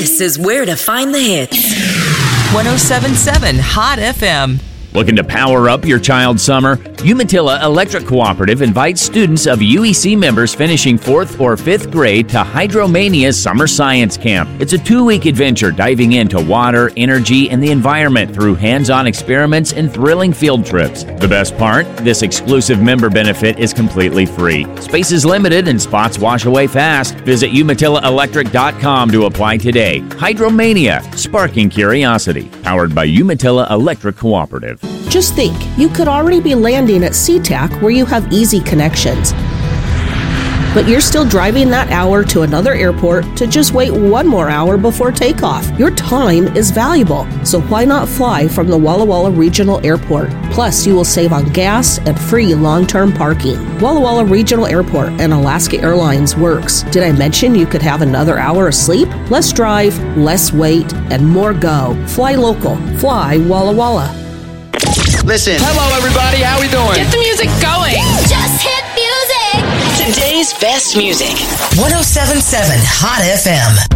This is where to find the hits. 107.7 Hot FM. Looking to power up your child's summer? Umatilla Electric Cooperative invites students of UEC members finishing 4th or 5th grade to Hydromania Summer Science Camp. It's a 2-week adventure diving into water, energy, and the environment through hands-on experiments and thrilling field trips. The best part? This exclusive member benefit is completely free. Space is limited and spots wash away fast. Visit UmatillaElectric.com to apply today. Hydromania, sparking curiosity. Powered by Umatilla Electric Cooperative. Just think, you could already be landing at SeaTac where you have easy connections. But you're still driving that hour to another airport to just wait 1 more hour before takeoff. Your time is valuable, so why not fly from the Walla Walla Regional Airport? Plus, you will save on gas and free long-term parking. Walla Walla Regional Airport and Alaska Airlines works. Did I mention you could have another hour of sleep? Less drive, less wait, and more go. Fly local. Fly Walla Walla. Listen. Hello, everybody. How we doing? Get the music going. Just hit music. Today's best music. 107.7 Hot FM.